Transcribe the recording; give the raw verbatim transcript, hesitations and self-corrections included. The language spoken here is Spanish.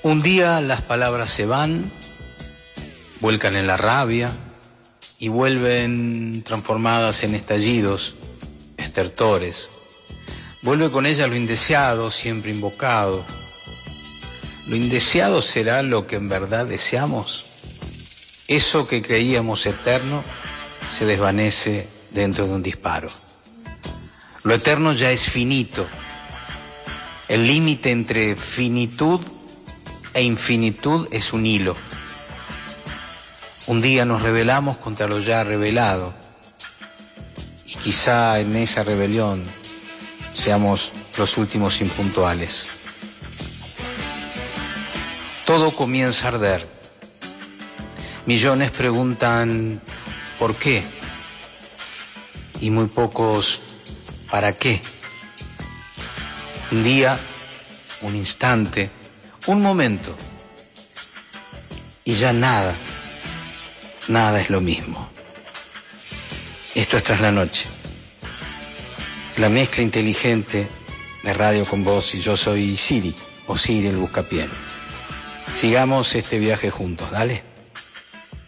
Un día las palabras se van, vuelcan en la rabia y vuelven transformadas en estallidos, estertores. Vuelve con ella lo indeseado, siempre invocado. ¿Lo indeseado será lo que en verdad deseamos? Eso que creíamos eterno se desvanece dentro de un disparo. Lo eterno ya es finito. El límite entre finitud e infinitud es un hilo. Un día nos rebelamos contra lo ya revelado y quizá en esa rebelión seamos los últimos impuntuales. Todo comienza a arder. Millones preguntan ¿por qué? Y muy pocos ¿para qué? Un día, un instante, un momento y ya nada, nada es lo mismo. Esto es Tras la Noche, la mezcla inteligente de Radio con Voz, y yo soy Siri, o Siri el Buscapié. Sigamos este viaje juntos, dale.